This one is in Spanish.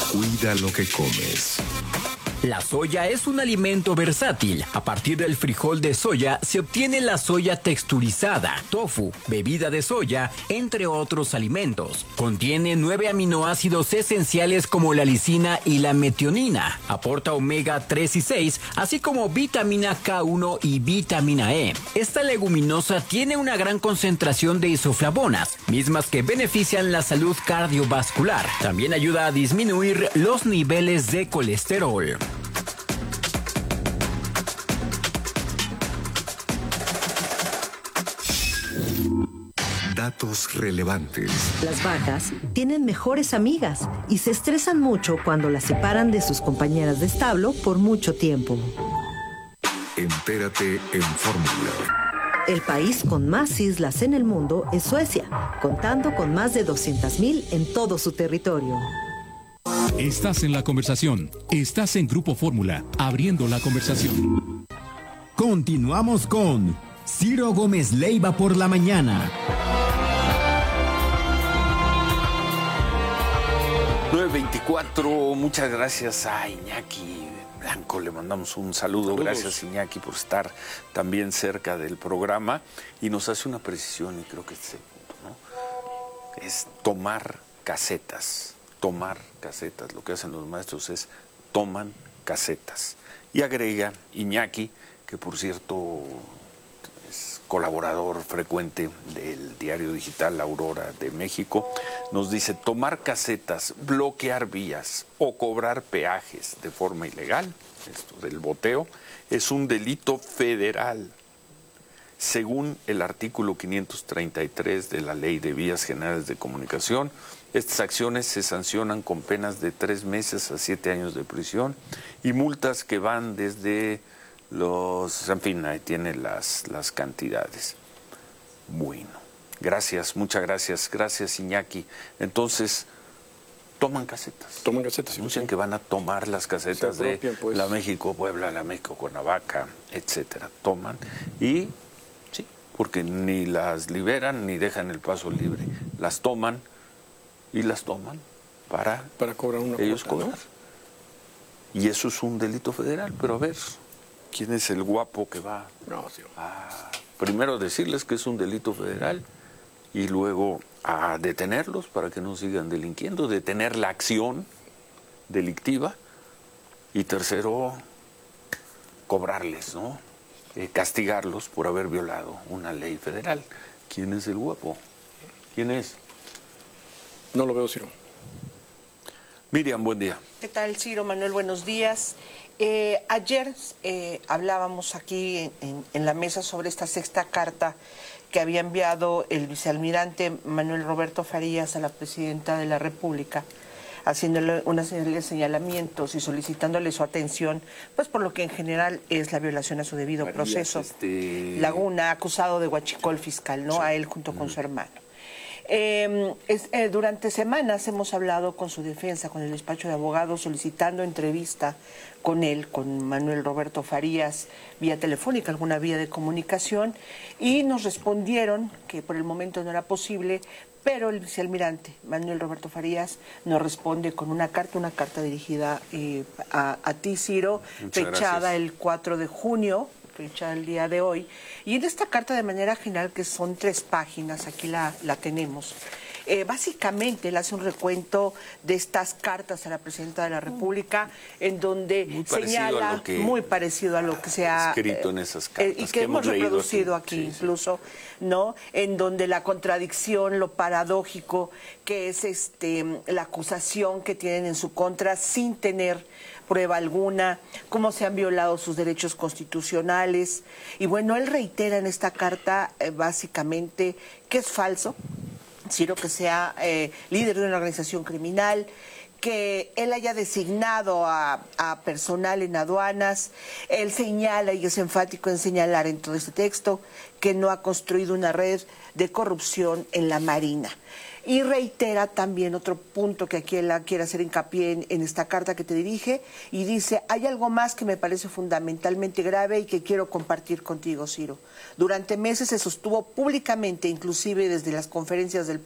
Cuida lo que comes. La soya es un alimento versátil. A partir del frijol de soya se obtiene la soya texturizada, tofu, bebida de soya, entre otros alimentos. Contiene 9 aminoácidos esenciales como la lisina y la metionina. Aporta omega 3 y 6, así como vitamina K1 y vitamina E. Esta leguminosa tiene una gran concentración de isoflavonas, mismas que benefician la salud cardiovascular. También ayuda a disminuir los niveles de colesterol. Datos relevantes. Las vacas tienen mejores amigas y se estresan mucho cuando las separan de sus compañeras de establo por mucho tiempo. Entérate en Fórmula. El país con más islas en el mundo es Suecia, contando con más de 200,000 en todo su territorio. Estás en la conversación. Estás en Grupo Fórmula, abriendo la conversación. Continuamos con Ciro Gómez Leiva por la mañana. 9:24, muchas gracias a Iñaki Blanco, le mandamos un saludo. Gracias, Iñaki, por estar también cerca del programa y nos hace una precisión, y creo que es el punto, ¿no? Es tomar casetas, lo que hacen los maestros es toman casetas. Y agrega Iñaki, que por cierto es colaborador frecuente del diario digital La Aurora de México, nos dice: tomar casetas, bloquear vías o cobrar peajes de forma ilegal, esto del boteo, es un delito federal. Según el artículo 533 de la Ley de Vías Generales de Comunicación, estas acciones se sancionan con penas de 3 meses a 7 años de prisión y multas que van desde en fin, ahí tiene las cantidades. Bueno, gracias, muchas gracias. Gracias, Iñaki. Entonces, toman casetas. Toman casetas, sí. Dicen que van a tomar las casetas de pues, la México-Puebla, la México-Cuernavaca, etcétera. Toman y, sí, porque ni las liberan ni dejan el paso libre. Las toman y las toman para cobrar una ellos cuota, cobrar. ¿No? Y eso es un delito federal, pero a ver, ¿quién es el guapo que va a primero decirles que es un delito federal y luego a detenerlos para que no sigan delinquiendo, detener la acción delictiva y tercero, cobrarles, ¿no? Castigarlos por haber violado una ley federal? ¿Quién es el guapo? ¿Quién es? No lo veo, Ciro. Miriam, buen día. ¿Qué tal, Ciro? Manuel, buenos días. Ayer hablábamos aquí en la mesa sobre esta sexta carta que había enviado el vicealmirante Manuel Roberto Farías a la presidenta de la República, haciéndole una serie de señalamientos y solicitándole su atención, pues por lo que en general es la violación a su debido proceso. Laguna, acusado de huachicol fiscal, ¿no? Sí. A él junto con su hermano. Durante semanas hemos hablado con su defensa, con el despacho de abogados, solicitando entrevista con él, con Manuel Roberto Farías, vía telefónica, alguna vía de comunicación, y nos respondieron que por el momento no era posible, pero el vicealmirante Manuel Roberto Farías nos responde con una carta dirigida a ti, Ciro, fechada el 4 de junio, fecha el día de hoy, y en esta carta de manera general, que son 3 páginas, aquí la tenemos, básicamente él hace un recuento de estas cartas a la presidenta de la República, en donde señala, muy parecido a lo que se ha escrito en esas cartas y que hemos reproducido aquí incluso, ¿no? En donde la contradicción, lo paradójico que es la acusación que tienen en su contra sin tener prueba alguna, cómo se han violado sus derechos constitucionales. Y bueno, él reitera en esta carta básicamente que es falso, Ciro, que sea líder de una organización criminal, que él haya designado a personal en aduanas. Él señala, y es enfático en señalar en todo este texto, que no ha construido una red de corrupción en la Marina. Y reitera también otro punto que aquí él quiere hacer hincapié en esta carta que te dirige, y dice: hay algo más que me parece fundamentalmente grave y que quiero compartir contigo, Ciro. Durante meses se sostuvo públicamente, inclusive desde las conferencias del